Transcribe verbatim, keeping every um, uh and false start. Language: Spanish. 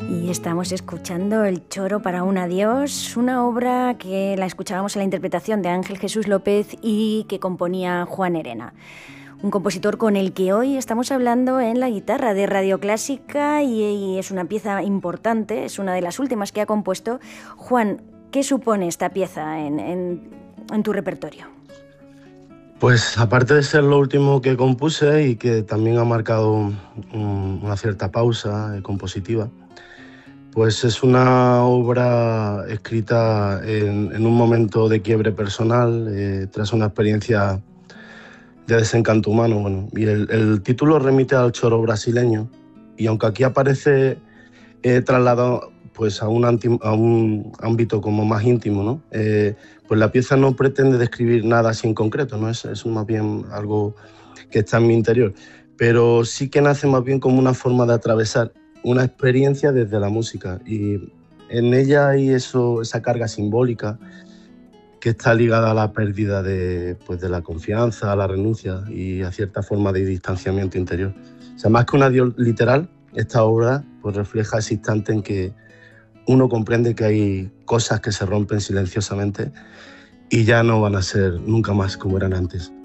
Y estamos escuchando El Choro para un adiós, una obra que la escuchábamos en la interpretación de Ángel Jesús López y que componía Juan Herena, un compositor con el que hoy estamos hablando en la guitarra de Radio Clásica y, y es una pieza importante, es una de las últimas que ha compuesto. Juan, ¿qué supone esta pieza en, en, en tu repertorio? Pues aparte de ser lo último que compuse y que también ha marcado un, una cierta pausa eh, compositiva, pues es una obra escrita en, en un momento de quiebre personal, eh, tras una experiencia de desencanto humano. Bueno, y el, el título remite al choro brasileño, y aunque aquí aparece eh, trasladado pues, a, un anti, a un ámbito como más íntimo, ¿no? Eh, pues la pieza no pretende describir nada así en concreto, ¿no? Es, es más bien algo que está en mi interior, pero sí que nace más bien como una forma de atravesar una experiencia desde la música, y en ella hay eso, esa carga simbólica que está ligada a la pérdida de, pues, de la confianza, a la renuncia y a cierta forma de distanciamiento interior. O sea, más que un adiós literal, esta obra pues, refleja ese instante en que uno comprende que hay cosas que se rompen silenciosamente y ya no van a ser nunca más como eran antes.